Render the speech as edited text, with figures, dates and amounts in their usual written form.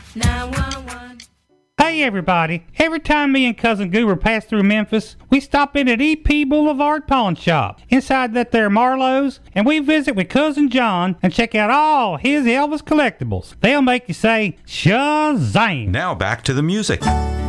911. Hey everybody, every time me and Cousin Goober pass through Memphis, we stop in at EP Boulevard Pawn Shop, inside that there Marlowe's, and we visit with Cousin John and check out all his Elvis collectibles. They'll make you say, Shazam! Now back to the music.